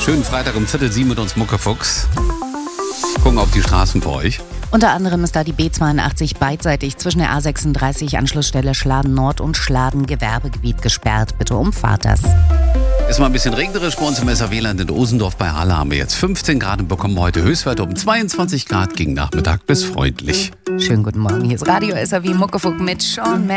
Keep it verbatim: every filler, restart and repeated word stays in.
Schönen Freitag um Viertel sieben mit uns Muckefuchs. Gucken auf die Straßen für euch. Unter anderem ist da die B zweiundachtzig beidseitig zwischen der A sechsunddreißig Anschlussstelle Schladen Nord und Schladen Gewerbegebiet gesperrt. Bitte umfahrt das. Ist mal ein bisschen regnerisch bei uns im S R W-Land in Osendorf. Bei Halle haben wir jetzt fünfzehn Grad und bekommen heute Höchstwerte um zweiundzwanzig Grad gegen Nachmittag bis freundlich. Schönen guten Morgen, hier ist Radio S R W Muckefuchs mit Sean